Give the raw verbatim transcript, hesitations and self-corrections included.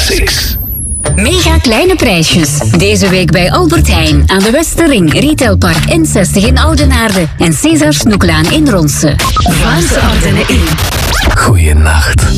Classics. Mega kleine prijsjes. Deze week bij Albert Heijn aan de Westerring, Retailpark N zestig in Oudenaarde en César Snoeklaan in Ronse. Vlaamse Antenne één. Goeienacht.